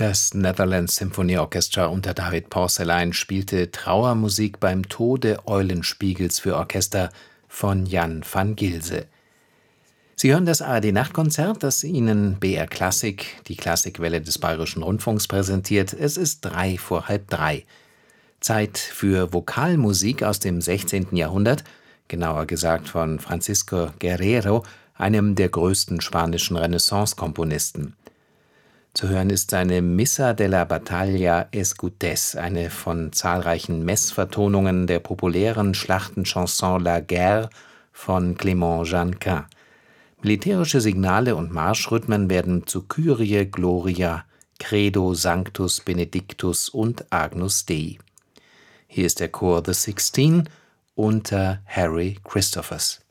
Das Netherlands Symphony Orchestra unter David Porcelein spielte Trauermusik beim Tode Eulenspiegels für Orchester von Jan van Gilse. Sie hören das ARD-Nachtkonzert, das Ihnen BR Klassik, die Klassikwelle des Bayerischen Rundfunks, präsentiert. Es ist 3 vor halb 3. Zeit für Vokalmusik aus dem 16. Jahrhundert, genauer gesagt von Francisco Guerrero, einem der größten spanischen Renaissance-Komponisten. Zu hören ist seine Missa de la Battaglia Escudés, eine von zahlreichen Messvertonungen der populären Schlachtenchanson La Guerre von Clément Jeanquin. Militärische Signale und Marschrhythmen werden zu Kyrie, Gloria, Credo, Sanctus, Benedictus und Agnus Dei. Hier ist der Chor The Sixteen unter Harry Christophers.